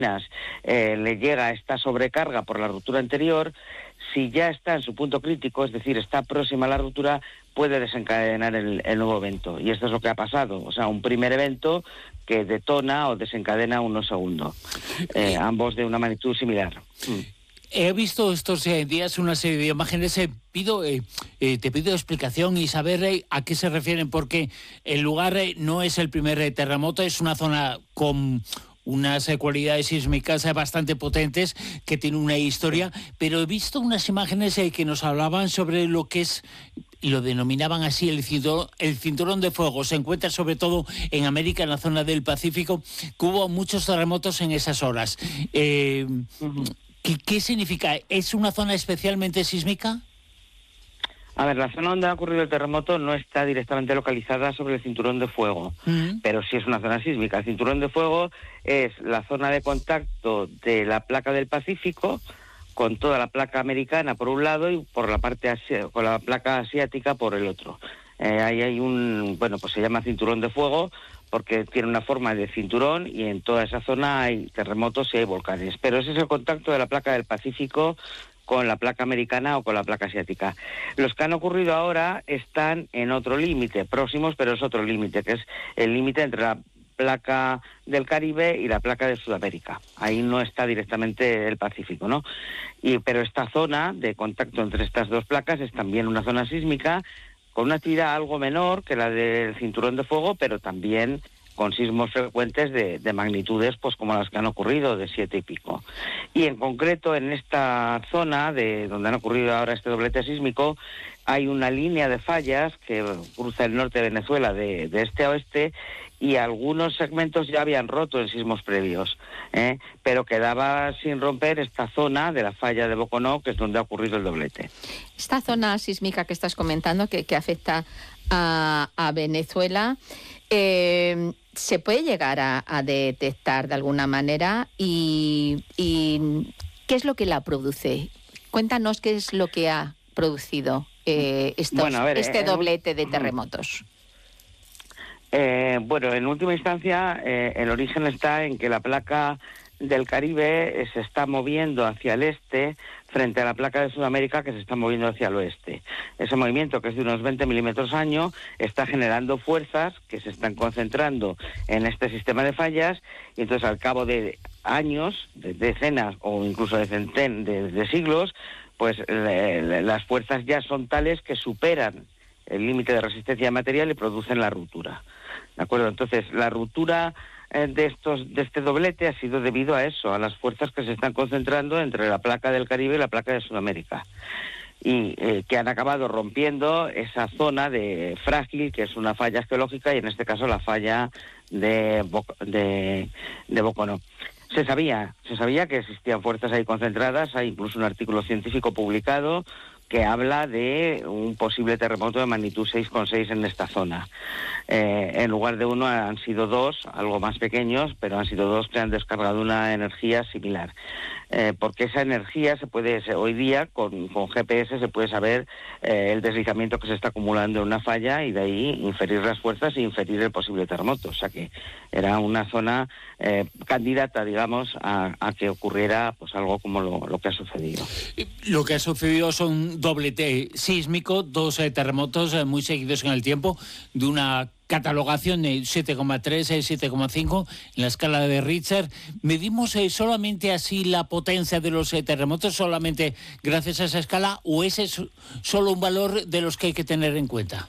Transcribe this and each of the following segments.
le llega esta sobrecarga por la ruptura anterior, si ya está en su punto crítico, es decir, está próxima a la ruptura, puede desencadenar el nuevo evento. Y esto es lo que ha pasado. O sea, un primer evento que detona o desencadena uno segundo. Ambos de una magnitud similar. He visto estos días una serie de imágenes. Te pido explicación y saber a qué se refieren, porque el lugar no es el primer terremoto, es una zona con unas cualidades sísmicas bastante potentes, que tiene una historia, pero he visto unas imágenes que nos hablaban sobre lo que es, y lo denominaban así, el cinturón de fuego. Se encuentra sobre todo en América, en la zona del Pacífico, que hubo muchos terremotos en esas horas. ¿Qué significa? ¿Es una zona especialmente sísmica? A ver, la zona donde ha ocurrido el terremoto no está directamente localizada sobre el cinturón de fuego, pero sí es una zona sísmica. El cinturón de fuego es la zona de contacto de la placa del Pacífico con toda la placa americana por un lado y por la parte con la placa asiática por el otro. Ahí hay pues se llama cinturón de fuego porque tiene una forma de cinturón y en toda esa zona hay terremotos y hay volcanes. Pero ese es el contacto de la placa del Pacífico con la placa americana o con la placa asiática. Los que han ocurrido ahora están en otro límite, próximos, pero es otro límite, que es el límite entre la placa del Caribe y la placa de Sudamérica. Ahí no está directamente el Pacífico, ¿no? Pero esta zona de contacto entre estas dos placas es también una zona sísmica con una actividad algo menor que la del cinturón de fuego, pero también con sismos frecuentes de magnitudes pues como las que han ocurrido, de 7 y pico. Y en concreto en esta zona de donde han ocurrido ahora este doblete sísmico, hay una línea de fallas que cruza el norte de Venezuela de este a oeste, y algunos segmentos ya habían roto en sismos previos, pero quedaba sin romper esta zona de la falla de Boconó, que es donde ha ocurrido el doblete. Esta zona sísmica que estás comentando, que afecta a Venezuela, ¿se puede llegar a detectar de alguna manera? ¿Y qué es lo que la produce? Cuéntanos qué es lo que ha producido este doblete de terremotos. En última instancia, el origen está en que la placa del Caribe se está moviendo hacia el este frente a la placa de Sudamérica, que se está moviendo hacia el oeste. Ese movimiento, que es de unos 20 milímetros año, está generando fuerzas que se están concentrando en este sistema de fallas, y entonces al cabo de años, de decenas o incluso de siglos, pues las fuerzas ya son tales que superan el límite de resistencia material y producen la ruptura. ¿De acuerdo? Entonces, la ruptura de este doblete ha sido debido a eso, a las fuerzas que se están concentrando entre la placa del Caribe y la placa de Sudamérica, y que han acabado rompiendo esa zona de frágil, que es una falla geológica, y en este caso la falla de Boconó. Se sabía que existían fuerzas ahí concentradas. Hay incluso un artículo científico publicado que habla de un posible terremoto de magnitud 6,6 en esta zona. En lugar de uno han sido dos, algo más pequeños, pero han sido dos que han descargado una energía similar. Porque esa energía hoy día con GPS se puede saber el deslizamiento que se está acumulando en una falla, y de ahí inferir las fuerzas e inferir el posible terremoto. O sea que era una zona candidata, digamos, a que ocurriera pues algo como lo que ha sucedido. Lo que ha sucedido son doblete sísmico, dos terremotos muy seguidos en el tiempo, de una catalogación de 7,3, 7,5 en la escala de Richter. ¿Medimos solamente así la potencia de los terremotos, solamente gracias a esa escala, o ese es solo un valor de los que hay que tener en cuenta?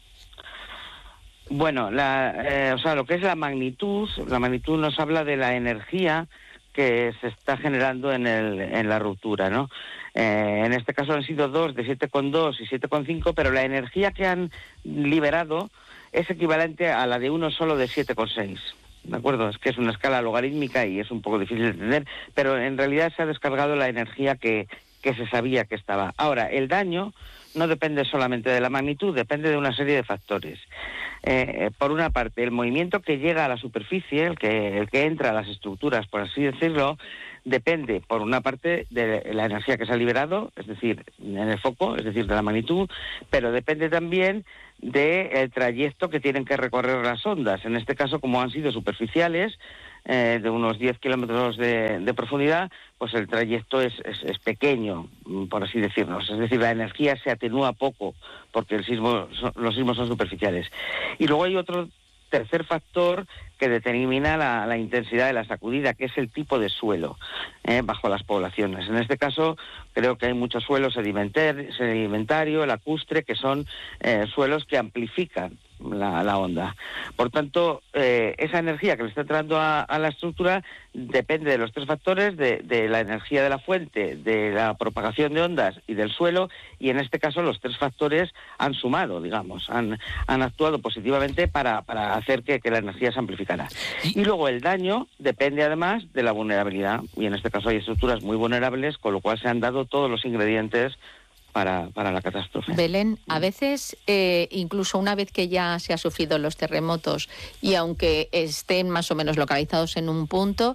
Bueno, lo que es la magnitud nos habla de la energía que se está generando en la ruptura, ¿no? En este caso han sido dos de 7,2 y 7,5, pero la energía que han liberado es equivalente a la de uno solo de 7,6. ¿De acuerdo? Es que es una escala logarítmica y es un poco difícil de entender, pero en realidad se ha descargado la energía que se sabía que estaba. Ahora, el daño no depende solamente de la magnitud, depende de una serie de factores. Por una parte, el movimiento que llega a la superficie, el que entra a las estructuras, por así decirlo, depende, por una parte, de la energía que se ha liberado, es decir, en el foco, es decir, de la magnitud, pero depende también del trayecto que tienen que recorrer las ondas. En este caso, como han sido superficiales, de unos 10 kilómetros de profundidad, pues el trayecto es pequeño, por así decirlo. Es decir, la energía se atenúa poco porque los sismos son superficiales. Y luego hay otro tercer factor que determina la intensidad de la sacudida, que es el tipo de suelo bajo las poblaciones. En este caso, creo que hay mucho suelo sedimentario, lacustre, que son suelos que amplifican la onda. Por tanto, esa energía que le está entrando a la estructura depende de los tres factores, de la energía de la fuente, de la propagación de ondas y del suelo, y en este caso los tres factores han sumado, digamos, han actuado positivamente para hacer que la energía se amplificara. Y luego el daño depende además de la vulnerabilidad, y en este caso hay estructuras muy vulnerables, con lo cual se han dado todos los ingredientes para la catástrofe. Belén, a veces, incluso una vez que ya se ha sufrido los terremotos y aunque estén más o menos localizados en un punto,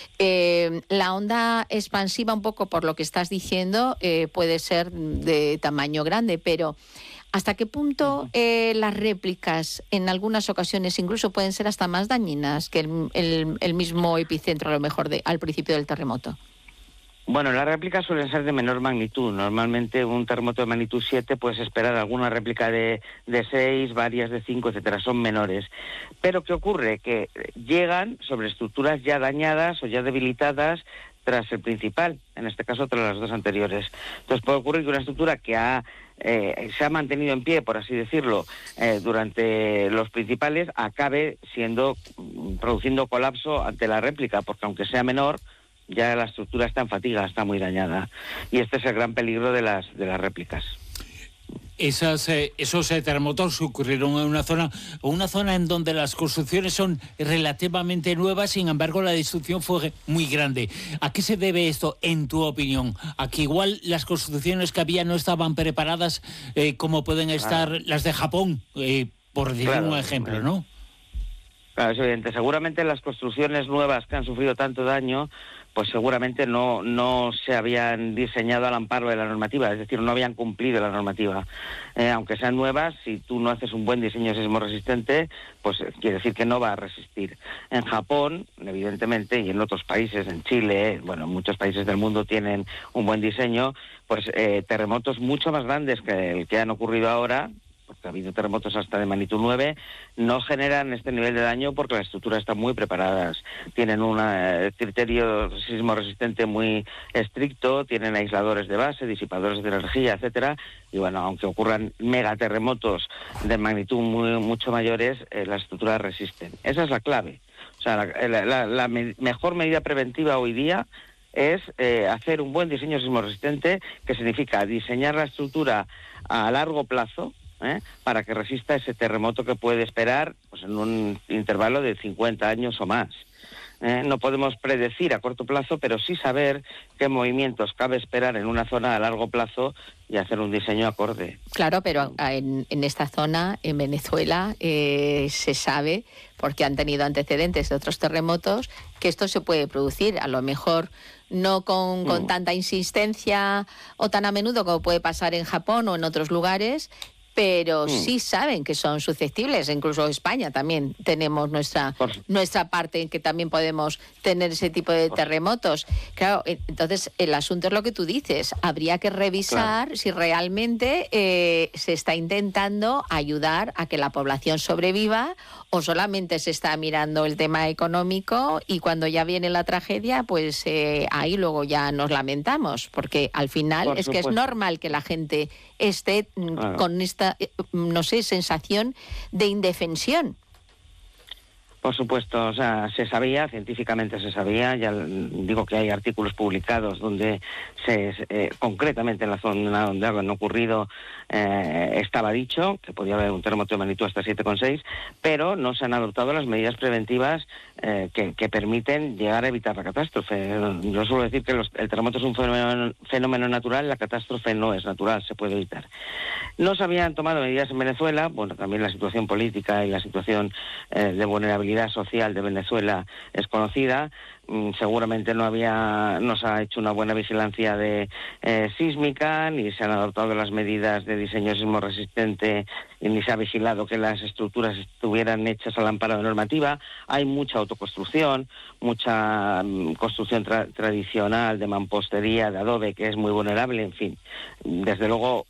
la onda expansiva, un poco por lo que estás diciendo, puede ser de tamaño grande, pero ¿hasta qué punto las réplicas en algunas ocasiones incluso pueden ser hasta más dañinas que el mismo epicentro, a lo mejor, al principio del terremoto? Bueno, las réplicas suelen ser de menor magnitud. Normalmente un terremoto de magnitud 7 puedes esperar alguna réplica de 6, varias de 5, etcétera. Son menores. Pero ¿qué ocurre? Que llegan sobre estructuras ya dañadas o ya debilitadas tras el principal, en este caso tras las dos anteriores. Entonces puede ocurrir que una estructura que se ha mantenido en pie, por así decirlo, durante los principales, acabe produciendo colapso ante la réplica, porque aunque sea menor, ya la estructura está en fatiga, está muy dañada. Y este es el gran peligro de las réplicas. Esos terremotos ocurrieron en una zona en donde las construcciones son relativamente nuevas, sin embargo la destrucción fue muy grande. ¿A qué se debe esto, en tu opinión? ¿A que igual las construcciones que había no estaban preparadas como pueden estar las de Japón, por decir un ejemplo, ¿no? Claro, es evidente. Seguramente las construcciones nuevas que han sufrido tanto daño, pues seguramente no se habían diseñado al amparo de la normativa, es decir, no habían cumplido la normativa. Aunque sean nuevas, si tú no haces un buen diseño sismo resistente, pues quiere decir que no va a resistir. En Japón, evidentemente, y en otros países, en Chile, bueno, muchos países del mundo tienen un buen diseño, pues terremotos mucho más grandes que el que han ocurrido ahora, porque ha habido terremotos hasta de magnitud 9, no generan este nivel de daño porque las estructuras están muy preparadas. Tienen un criterio sismo resistente muy estricto, tienen aisladores de base, disipadores de energía, etcétera. Y bueno, aunque ocurran megaterremotos de magnitud mucho mayores, las estructuras resisten. Esa es la clave. O sea, la mejor medida preventiva hoy día es hacer un buen diseño sismo resistente, que significa diseñar la estructura a largo plazo, para que resista ese terremoto que puede esperar, pues, en un intervalo de 50 años o más. No podemos predecir a corto plazo, pero sí saber qué movimientos cabe esperar en una zona a largo plazo y hacer un diseño acorde. Claro, pero en esta zona, en Venezuela, se sabe, porque han tenido antecedentes de otros terremotos, que esto se puede producir, a lo mejor no con tanta insistencia o tan a menudo como puede pasar en Japón o en otros lugares, pero sí saben que son susceptibles. Incluso España también tenemos nuestra parte en que también podemos tener ese tipo de terremotos. Claro, entonces el asunto es lo que tú dices. Habría que revisar si realmente se está intentando ayudar a que la población sobreviva, o solamente se está mirando el tema económico y cuando ya viene la tragedia, pues ahí luego ya nos lamentamos, porque al final que es normal que la gente esté con esta, no sé, sensación de indefensión. Por supuesto, o sea, científicamente se sabía, ya digo que hay artículos publicados donde concretamente en la zona donde han ocurrido estaba dicho que podía haber un terremoto de magnitud hasta 7,6, pero no se han adoptado las medidas preventivas que permiten llegar a evitar la catástrofe. Yo suelo decir que el terremoto es un fenómeno natural, la catástrofe no es natural, se puede evitar. No se habían tomado medidas en Venezuela, bueno, también la situación política y la situación de vulnerabilidad realidad social de Venezuela es conocida. Seguramente no se ha hecho una buena vigilancia sísmica, ni se han adoptado las medidas de diseño sismo resistente, ni se ha vigilado que las estructuras estuvieran hechas al amparo de normativa. Hay mucha autoconstrucción, mucha construcción tradicional de mampostería, de adobe, que es muy vulnerable. En fin, desde luego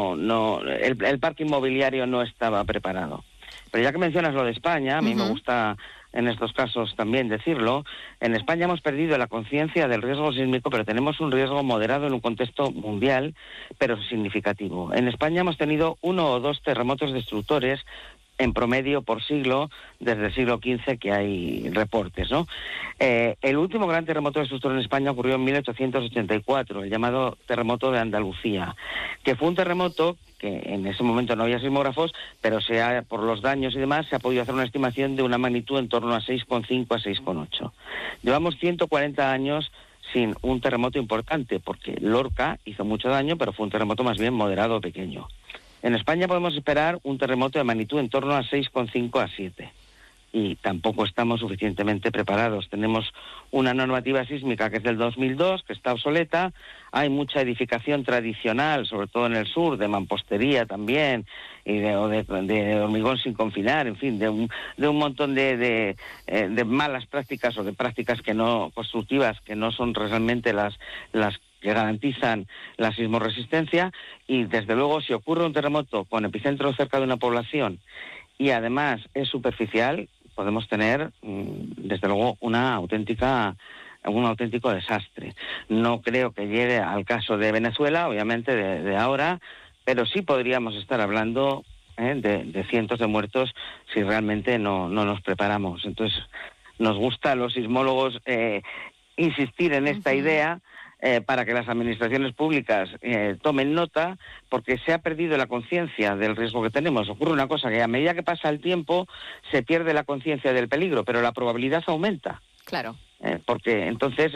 el parque inmobiliario no estaba preparado. Pero ya que mencionas lo de España, a mí me gusta en estos casos también decirlo. En España hemos perdido la conciencia del riesgo sísmico, pero tenemos un riesgo moderado en un contexto mundial, pero significativo. En España hemos tenido 1 o 2 terremotos destructores en promedio por siglo, desde el siglo XV que hay reportes, ¿no? El último gran terremoto destructor en España ocurrió en 1884, el llamado terremoto de Andalucía, que fue un terremoto que en ese momento no había sismógrafos, pero por los daños y demás se ha podido hacer una estimación de una magnitud en torno a 6,5 a 6,8. Llevamos 140 años sin un terremoto importante, porque Lorca hizo mucho daño, pero fue un terremoto más bien moderado o pequeño. En España podemos esperar un terremoto de magnitud en torno a 6,5 a 7. Y tampoco estamos suficientemente preparados. Tenemos una normativa sísmica que es del 2002, que está obsoleta. Hay mucha edificación tradicional, sobre todo en el sur, de mampostería también, y de hormigón sin confinar, en fin, de un montón de malas prácticas o de prácticas que no constructivas, que no son realmente las que garantizan la sismoresistencia. Y desde luego, si ocurre un terremoto con epicentro cerca de una población y además es superficial, podemos tener, desde luego, un auténtico desastre. No creo que llegue al caso de Venezuela, obviamente, de ahora, pero sí podríamos estar hablando de cientos de muertos si realmente no nos preparamos. Entonces, nos gusta a los sismólogos insistir en esta idea, para que las administraciones públicas tomen nota, porque se ha perdido la conciencia del riesgo que tenemos. Ocurre una cosa, que a medida que pasa el tiempo se pierde la conciencia del peligro, pero la probabilidad aumenta. Claro. Porque entonces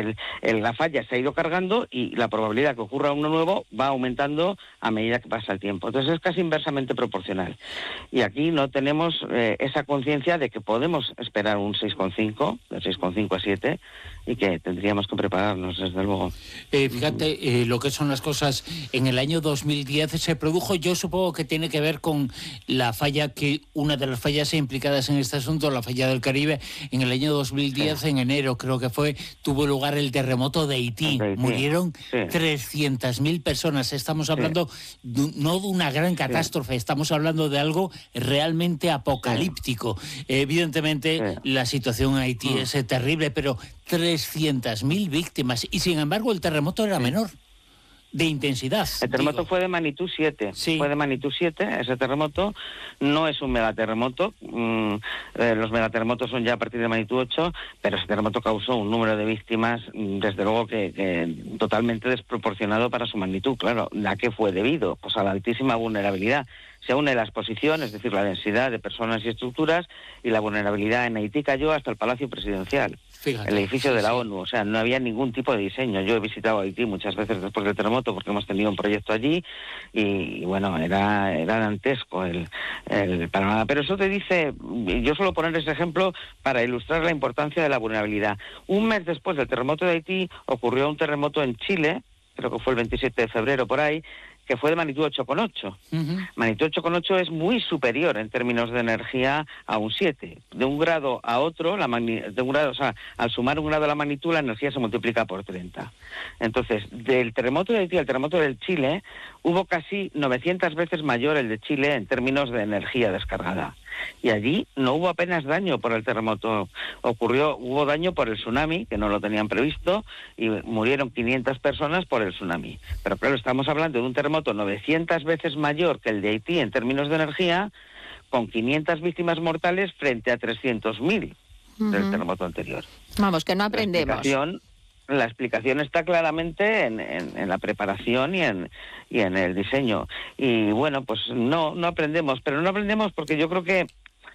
la falla se ha ido cargando y la probabilidad que ocurra uno nuevo va aumentando a medida que pasa el tiempo. Entonces es casi inversamente proporcional. Y aquí no tenemos esa conciencia de que podemos esperar un 6,5, de 6,5 a 7, y que tendríamos que prepararnos, desde luego. Fíjate lo que son las cosas. En el año 2010 se produjo, yo supongo que tiene que ver con la falla, una de las fallas implicadas en este asunto, la falla del Caribe. En el año 2010, sí, en enero creo que tuvo lugar el terremoto de Haití. Murieron 300.000 personas. Estamos hablando no de una gran catástrofe, estamos hablando de algo realmente apocalíptico. Evidentemente la situación en Haití es terrible, pero 300.000 víctimas, y sin embargo el terremoto era menor de intensidad. El terremoto fue de magnitud 7. Sí. Fue de magnitud 7, ese terremoto. No es un megaterremoto. Los megaterremotos son ya a partir de magnitud 8, pero ese terremoto causó un número de víctimas, desde luego que totalmente desproporcionado para su magnitud. Claro, ¿a qué fue debido? Pues a la altísima vulnerabilidad. Se une la exposición, es decir, la densidad de personas y estructuras, y la vulnerabilidad en Haití cayó hasta el Palacio Presidencial. Fíjate, el edificio de la ONU, o sea, no había ningún tipo de diseño. Yo he visitado Haití muchas veces después del terremoto porque hemos tenido un proyecto allí y bueno, era dantesco el panorama. Pero eso te dice, yo suelo poner ese ejemplo para ilustrar la importancia de la vulnerabilidad. Un mes después del terremoto de Haití ocurrió un terremoto en Chile, creo que fue el 27 de febrero por ahí, que fue de magnitud 8,8. Magnitud 8,8 es muy superior en términos de energía a un 7. De un grado a otro, al sumar un grado a la magnitud, la energía se multiplica por 30. Entonces, del terremoto de Haití al terremoto del Chile, hubo casi 900 veces mayor el de Chile en términos de energía descargada. Y allí no hubo apenas daño por el terremoto. Hubo daño por el tsunami, que no lo tenían previsto, y murieron 500 personas por el tsunami. Pero claro, estamos hablando de un terremoto 900 veces mayor que el de Haití en términos de energía, con 500 víctimas mortales frente a 300.000 del terremoto anterior. Vamos, que no aprendemos. La explicación está claramente en la preparación y en el diseño. Y bueno, pues no aprendemos, pero no aprendemos porque yo creo que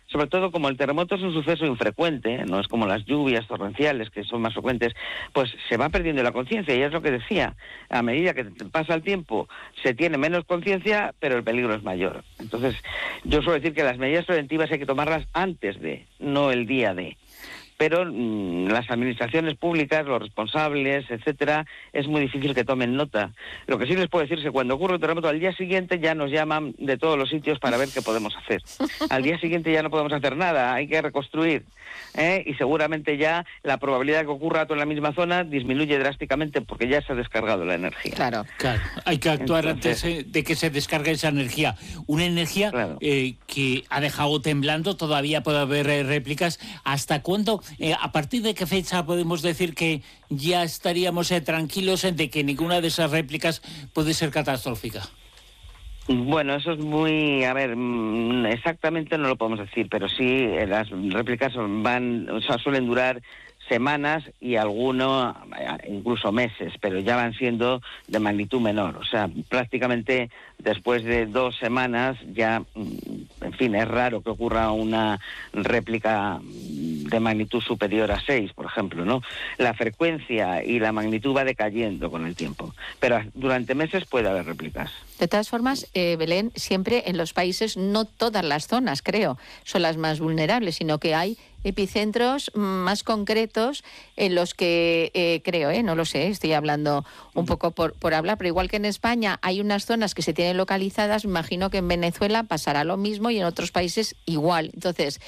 sobre todo como el terremoto es un suceso infrecuente, no es como las lluvias torrenciales que son más frecuentes, pues se va perdiendo la conciencia, y es lo que decía, a medida que pasa el tiempo se tiene menos conciencia, pero el peligro es mayor. Entonces, yo suelo decir que las medidas preventivas hay que tomarlas antes de, no el día de. Pero las administraciones públicas, los responsables, etcétera, es muy difícil que tomen nota. Lo que sí les puedo decir es que cuando ocurre un terremoto, al día siguiente ya nos llaman de todos los sitios para ver qué podemos hacer. Al día siguiente ya no podemos hacer nada, hay que reconstruir, y seguramente ya la probabilidad de que ocurra todo en la misma zona disminuye drásticamente porque ya se ha descargado la energía. Claro, hay que actuar antes de que se descargue esa energía. Una energía que ha dejado temblando, todavía puede haber réplicas. ¿Hasta cuándo? ¿A partir de qué fecha podemos decir que ya estaríamos tranquilos de que ninguna de esas réplicas puede ser catastrófica? Bueno, eso es muy... A ver, exactamente no lo podemos decir, pero sí las réplicas suelen durar semanas y alguno incluso meses, pero ya van siendo de magnitud menor. O sea, prácticamente después de 2 semanas ya, en fin, es raro que ocurra una réplica de magnitud superior a 6, por ejemplo, ¿no? La frecuencia y la magnitud va decayendo con el tiempo, pero durante meses puede haber réplicas. De todas formas, Belén, siempre en los países, no todas las zonas, creo, son las más vulnerables, sino que hay epicentros más concretos en los que, creo, no lo sé, estoy hablando un poco por hablar, pero igual que en España hay unas zonas que se tienen localizadas, me imagino que en Venezuela pasará lo mismo y en otros países igual. Entonces,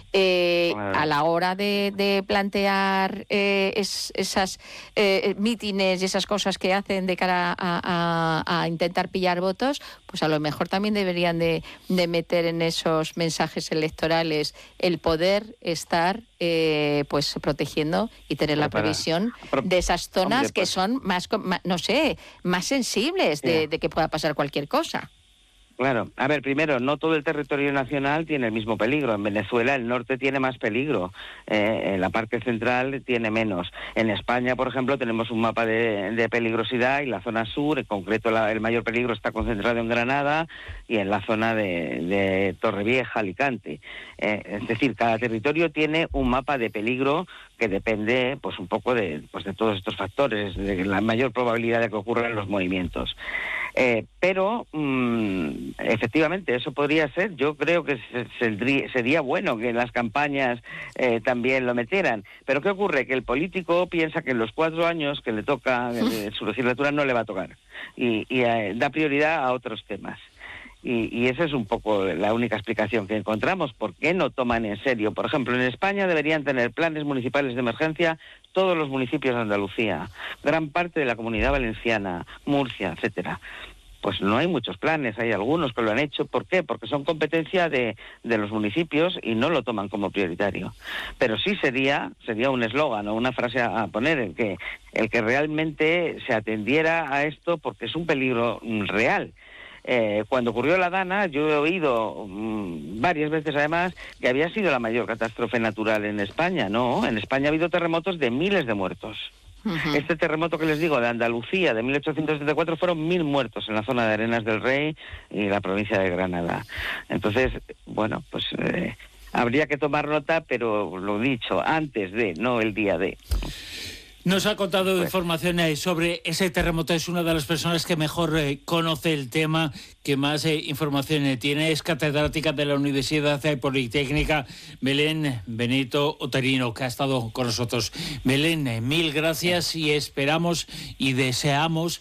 a la hora de plantear esas mítines y esas cosas que hacen de cara a intentar pillar votos, pues a lo mejor también deberían de meter en esos mensajes electorales el poder estar pues protegiendo y tener la previsión de esas zonas que son más, no sé, más sensibles de que pueda pasar cualquier cosa. Claro. A ver, primero, no todo el territorio nacional tiene el mismo peligro. En Venezuela el norte tiene más peligro, la parte central tiene menos. En España, por ejemplo, tenemos un mapa de peligrosidad y la zona sur, en concreto el mayor peligro está concentrado en Granada y en la zona de Torrevieja, Alicante. Es decir, cada territorio tiene un mapa de peligro que depende pues un poco de todos estos factores, de la mayor probabilidad de que ocurran los movimientos. Pero efectivamente eso podría ser. Yo creo que sería bueno que en las campañas también lo metieran. Pero ¿qué ocurre? Que el político piensa que en los 4 años que le toca su legislatura no le va a tocar y da prioridad a otros temas. Y esa es un poco la única explicación que encontramos. ¿Por qué no toman en serio? Por ejemplo, en España deberían tener planes municipales de emergencia todos los municipios de Andalucía, gran parte de la Comunidad Valenciana, Murcia, etcétera. Pues no hay muchos planes, hay algunos que lo han hecho. ¿Por qué? Porque son competencia de los municipios y no lo toman como prioritario. Pero sí sería un eslogan o una frase a poner, el que realmente se atendiera a esto, porque es un peligro real. Cuando ocurrió la Dana, yo he oído varias veces además que había sido la mayor catástrofe natural en España. No, en España ha habido terremotos de miles de muertos. Uh-huh. Este terremoto que les digo de Andalucía de 1874 fueron 1000 muertos en la zona de Arenas del Rey y la provincia de Granada. Entonces, bueno, pues habría que tomar nota, pero lo dicho, antes de, no el día de. Nos ha contado informaciones sobre ese terremoto. Es una de las personas que mejor conoce el tema, que más información tiene. Es catedrática de la Universidad Politécnica, Belén Benito Otterino, que ha estado con nosotros. Belén, mil gracias y esperamos y deseamos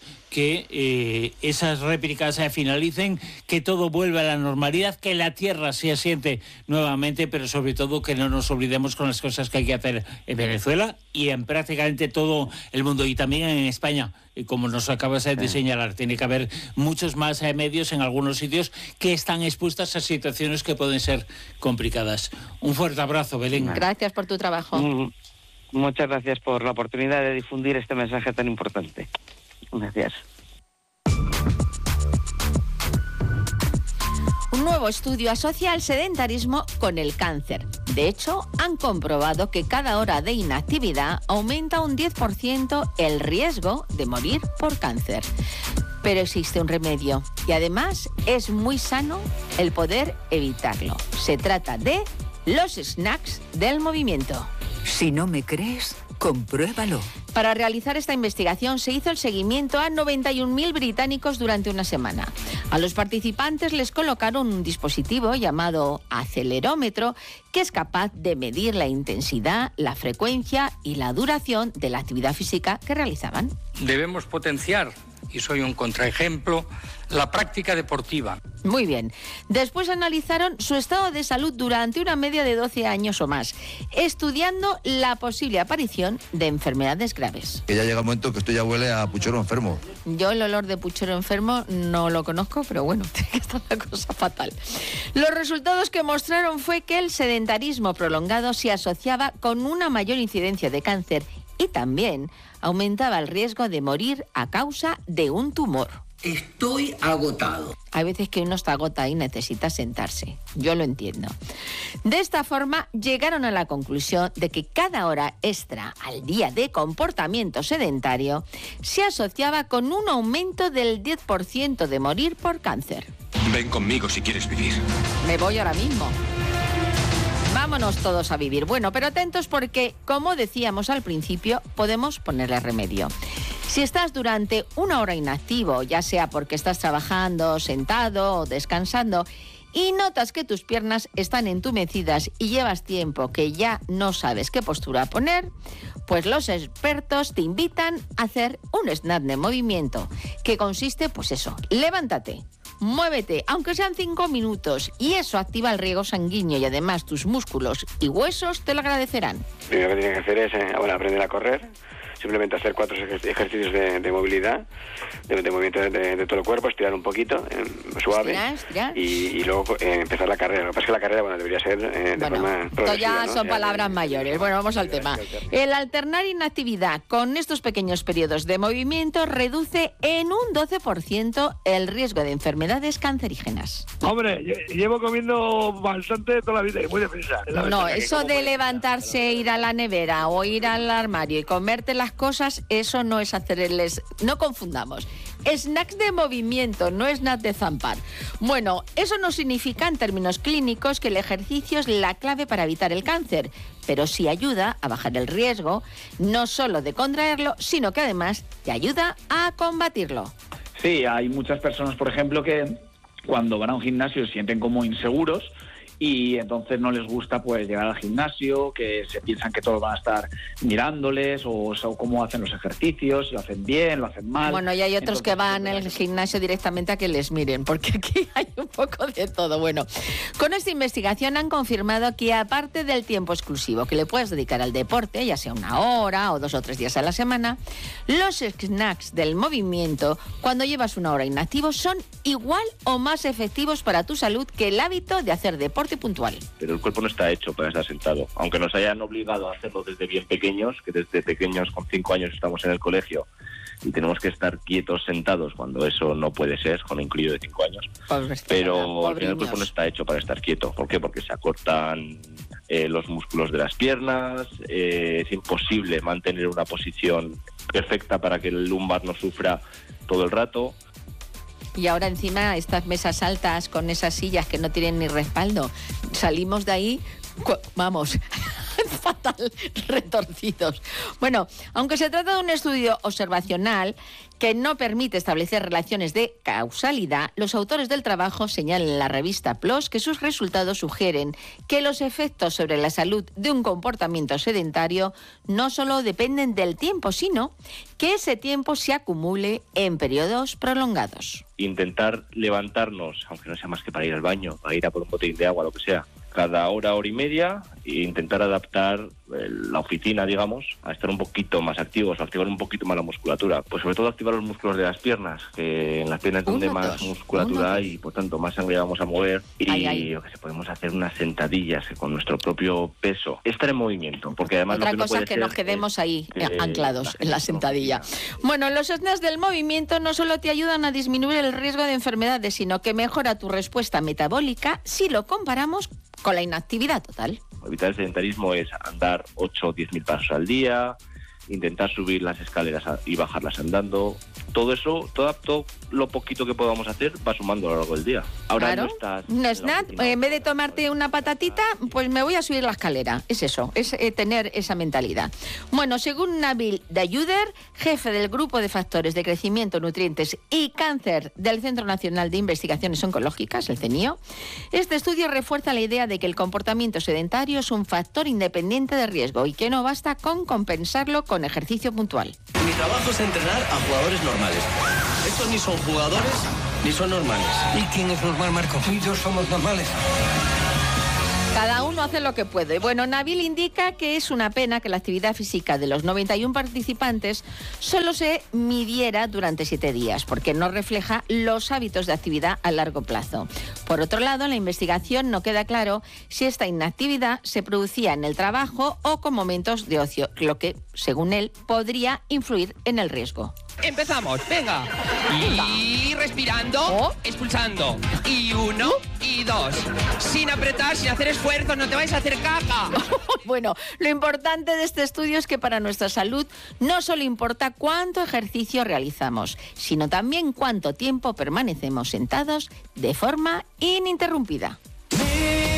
que esas réplicas finalicen, que todo vuelva a la normalidad, que la tierra se asiente nuevamente, pero sobre todo que no nos olvidemos con las cosas que hay que hacer en Venezuela y en prácticamente todo el mundo, y también en España, como nos acabas de señalar. Tiene que haber muchos más medios en algunos sitios que están expuestas a situaciones que pueden ser complicadas. Un fuerte abrazo, Belén. Gracias por tu trabajo. Muchas gracias por la oportunidad de difundir este mensaje tan importante. Gracias. Un nuevo estudio asocia el sedentarismo con el cáncer. De hecho, han comprobado que cada hora de inactividad aumenta un 10% el riesgo de morir por cáncer. Pero existe un remedio y además es muy sano el poder evitarlo. Se trata de los snacks del movimiento. Si no me crees, compruébalo. Para realizar esta investigación se hizo el seguimiento a 91.000 británicos durante una semana. A los participantes les colocaron un dispositivo llamado acelerómetro que es capaz de medir la intensidad, la frecuencia y la duración de la actividad física que realizaban. Debemos potenciar, y soy un contraejemplo, la práctica deportiva. Muy bien. Después analizaron su estado de salud durante una media de 12 años o más, estudiando la posible aparición de enfermedades graves. Que ya llega el momento que esto ya huele a puchero enfermo. Yo el olor de puchero enfermo no lo conozco, pero bueno, tiene que estar la cosa fatal. Los resultados que mostraron fue que el sedentarismo prolongado se asociaba con una mayor incidencia de cáncer y también aumentaba el riesgo de morir a causa de un tumor. Estoy agotado. Hay veces que uno está agotado y necesita sentarse. Yo lo entiendo. De esta forma, llegaron a la conclusión de que cada hora extra al día de comportamiento sedentario se asociaba con un aumento del 10% de morir por cáncer. Ven conmigo si quieres vivir. Me voy ahora mismo. Vámonos todos a vivir. Bueno, pero atentos porque, como decíamos al principio, podemos ponerle remedio. Si estás durante una hora inactivo, ya sea porque estás trabajando, sentado o descansando, y notas que tus piernas están entumecidas y llevas tiempo que ya no sabes qué postura poner, pues los expertos te invitan a hacer un snack de movimiento, que consiste, pues eso, levántate, muévete, aunque sean 5 minutos, y eso activa el riego sanguíneo y además tus músculos y huesos te lo agradecerán. Lo primero que tienes que hacer es aprender a correr. Simplemente hacer 4 ejercicios de movilidad, de movimiento de todo el cuerpo, estirar un poquito, suave, estirar. Y luego empezar la carrera. Lo que pasa es que la carrera debería ser de forma progresiva. Esto ya son ¿no? palabras mayores. Bueno, vamos al tema. El alternar inactividad con estos pequeños periodos de movimiento reduce en un 12% el riesgo de enfermedades cancerígenas. Hombre, llevo comiendo bastante toda la vida y muy deprisa. No, eso de levantarse, ir a la nevera o ir al armario y comerte las cosas, eso no es hacerles... No confundamos. Snacks de movimiento, no snacks de zampar. Bueno, eso no significa en términos clínicos que el ejercicio es la clave para evitar el cáncer, pero sí ayuda a bajar el riesgo, no solo de contraerlo, sino que además te ayuda a combatirlo. Sí, hay muchas personas, por ejemplo, que cuando van a un gimnasio se sienten como inseguros y entonces no les gusta pues llegar al gimnasio, que se piensan que todos van a estar mirándoles o cómo hacen los ejercicios, si lo hacen bien, lo hacen mal. Bueno, y hay otros que van al gimnasio directamente a que les miren, porque aquí hay un poco de todo. Bueno, con esta investigación han confirmado que aparte del tiempo exclusivo que le puedes dedicar al deporte, ya sea una hora o 2 o 3 días a la semana, los snacks del movimiento, cuando llevas una hora inactivo, son igual o más efectivos para tu salud que el hábito de hacer deporte puntual. Pero el cuerpo no está hecho para estar sentado. Aunque nos hayan obligado a hacerlo desde bien pequeños, que desde pequeños con 5 años estamos en el colegio y tenemos que estar quietos sentados cuando eso no puede ser, con un crío de 5 años. Pero al final el cuerpo no está hecho para estar quieto. ¿Por qué? Porque se acortan los músculos de las piernas, es imposible mantener una posición perfecta para que el lumbar no sufra todo el rato. Y ahora encima estas mesas altas con esas sillas que no tienen ni respaldo, salimos de ahí, vamos, fatal, retorcidos. Bueno, aunque se trata de un estudio observacional que no permite establecer relaciones de causalidad, los autores del trabajo señalan en la revista PLOS que sus resultados sugieren que los efectos sobre la salud de un comportamiento sedentario no solo dependen del tiempo, sino que ese tiempo se acumule en periodos prolongados. Intentar levantarnos, aunque no sea más que para ir al baño, para ir a por un botín de agua, lo que sea, cada hora, hora y media, e intentar adaptar la oficina, digamos, a estar un poquito más activos, a activar un poquito más la musculatura. Pues sobre todo activar los músculos de las piernas, que en las piernas es donde más musculatura hay y por tanto más sangre vamos a mover. Y lo que se podemos hacer unas sentadillas que con nuestro propio peso, estar en movimiento, porque además otra lo que cosa no es que nos quedemos ahí anclados en la sentadilla. No. Bueno, los snacks del movimiento no solo te ayudan a disminuir el riesgo de enfermedades, sino que mejora tu respuesta metabólica si lo comparamos con la inactividad total. Evitar el sedentarismo es andar 8 o 10.000 pasos al día, intentar subir las escaleras y bajarlas andando. Todo eso, todo lo poquito que podamos hacer va sumando a lo largo del día. Ahora claro. No es nada, en vez de tomarte una patatita, pues me voy a subir la escalera. Es eso, es tener esa mentalidad. Bueno, según Nabil Dayuder, jefe del Grupo de Factores de Crecimiento, Nutrientes y Cáncer del Centro Nacional de Investigaciones Oncológicas, el CENIO, este estudio refuerza la idea de que el comportamiento sedentario es un factor independiente de riesgo y que no basta con compensarlo con ejercicio puntual. Mi trabajo es entrenar a jugadores normales. Estos ni son jugadores ni son normales. ¿Y quién es normal, Marco? Tú y yo somos normales. Cada uno hace lo que puede. Bueno, Nabil indica que es una pena que la actividad física de los 91 participantes solo se midiera durante 7 días, porque no refleja los hábitos de actividad a largo plazo. Por otro lado, en la investigación no queda claro si esta inactividad se producía en el trabajo o con momentos de ocio, lo que, según él, podría influir en el riesgo. Empezamos, venga. Y respirando, expulsando. Y 1 y 2. Sin apretar, sin hacer esfuerzos, no te vais a hacer caca. Bueno, lo importante de este estudio es que para nuestra salud no solo importa cuánto ejercicio realizamos, sino también cuánto tiempo permanecemos sentados de forma ininterrumpida.